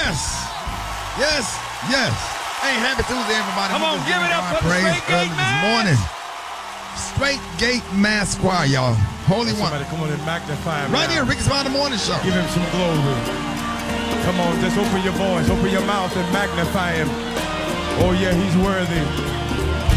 Yes. Yes. Yes. Hey, happy Tuesday, everybody. Come on, give it up for the Straight Gate this Mass. morning. Straight Gate Mass Choir, y'all. Holy one. Somebody come on and magnify him. Right now. here, Ricky Smiley Morning Show. Give him some glory. Come on, just open your voice, open your mouth and magnify him. Oh yeah, he's worthy.